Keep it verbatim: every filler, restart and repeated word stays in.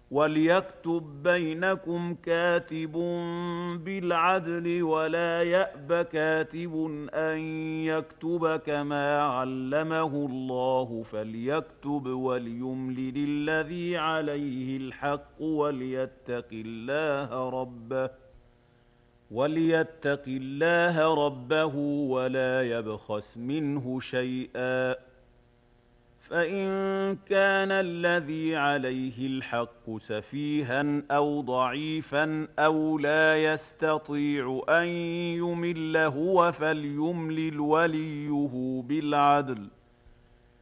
وَلْيَكْتُب بَّيْنَكُمْ كَاتِبٌ بِالْعَدْلِ وَلَا يَأْبَ كَاتِبٌ أَن يَكْتُبَ كَمَا عَلَّمَهُ اللَّهُ فَلْيَكْتُبْ وَلْيُمْلِلِ الَّذِي عَلَيْهِ الْحَقُّ وَلْيَتَّقِ اللَّهَ رَبَّهُ وَلْيَتَّقِ اللَّهَ رَبَّهُ وَلَا يَبْخَسْ مِنْهُ شَيْئًا، فَإِن كَانَ الَّذِي عَلَيْهِ الْحَقُّ سَفِيهًا أَوْ ضَعِيفًا أَوْ لَا يَسْتَطِيعُ أَن يُمِلَّ هُوَ فَلْيُمْلِلْ وَلِيُّهُ بِالْعَدْلِ ۚ